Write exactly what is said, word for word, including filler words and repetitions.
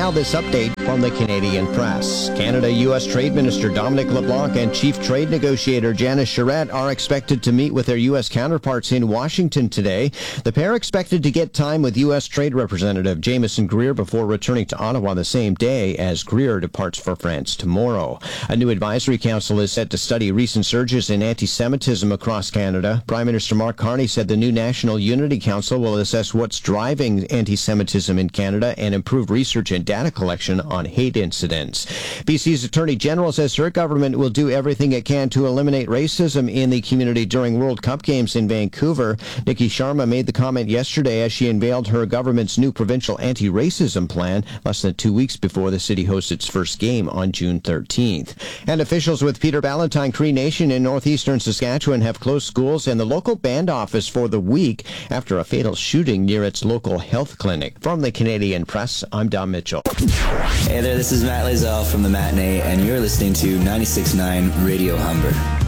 now this update from the Canadian Press. Canada-U S Trade Minister Dominic LeBlanc and Chief Trade Negotiator Janice Charette are expected to meet with their U S counterparts in Washington today. The pair expected to get time with U S Trade Representative Jameson Greer before returning to Ottawa the same day as Greer departs for France tomorrow. A new advisory council is set to study recent surges in anti-Semitism across Canada. Prime Minister Mark Carney said the new National Unity Council will assess what's driving anti-Semitism in Canada and improve research and data collection on hate incidents. B C's Attorney General says her government will do everything it can to eliminate racism in the community during World Cup games in Vancouver. Nikki Sharma made the comment yesterday as she unveiled her government's new provincial anti-racism plan less than two weeks before the city hosts its first game on June thirteenth. And officials with Peter Ballantyne Cree Nation in northeastern Saskatchewan have closed schools and the local band office for the week after a fatal shooting near its local health clinic. From the Canadian Press, I'm Don Mitchell. Hey there, this is Matt Lazell from The Matinee, and you're listening to ninety-six point nine Radio Humber.